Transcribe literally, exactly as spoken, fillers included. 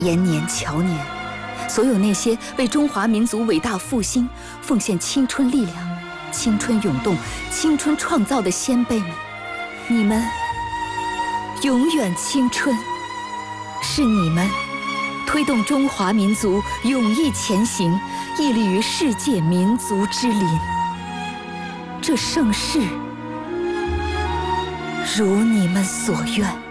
延年乔年，所有那些为中华民族伟大复兴奉献青春力量、青春涌动、青春创造的先辈们，你们永远青春！是你们推动中华民族勇毅前行，屹立于世界民族之林。这盛世，如你们所愿。